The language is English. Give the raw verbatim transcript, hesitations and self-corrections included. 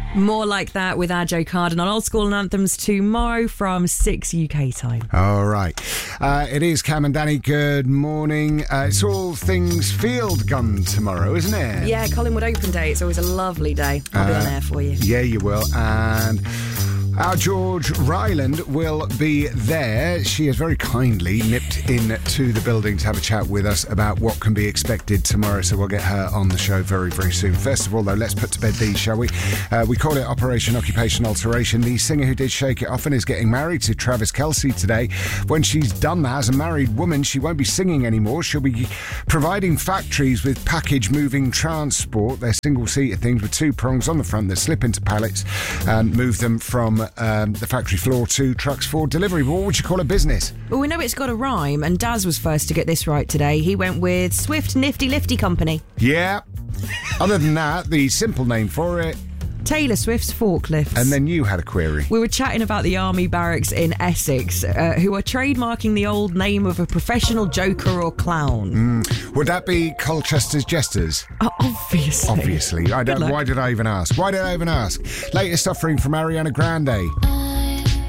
More like that with our Joe Carden on Old School and Anthems tomorrow from six U K time. All right. Uh, it is Cam and Danny. Good morning. Uh, it's all things field gun tomorrow, isn't it? Yeah, Collingwood Open Day. It's always a lovely day. I'll be Uh, on there for you. Yeah, you will. And our George Ryland will be there. She has very kindly nipped in to the building to have a chat with us about what can be expected tomorrow, so we'll get her on the show very, very soon. First of all, though, let's put to bed these, shall we? Uh, we call it Operation Occupation Alteration. The singer who did Shake It Off and is getting married to Travis Kelce today. When she's done that, as a married woman, she won't be singing anymore. She'll be providing factories with package-moving transport. They're single-seater things with two prongs on the front that slip into pallets and move them from Um, the factory floor to trucks for delivery. But what would you call a business? Well, we know it's got a rhyme, and Daz was first to get this right today. He went with Swift Nifty Lifty Company. Yeah. Other than that, the simple name for it. Taylor Swift's Forklifts. And then you had a query. We were chatting about the army barracks in Essex, uh, who are trademarking the old name of a professional joker or clown. Mm. Would that be Colchester's Jesters? Oh, obviously. Obviously. I don't, why did I even ask? Why did I even ask? Latest offering from Ariana Grande.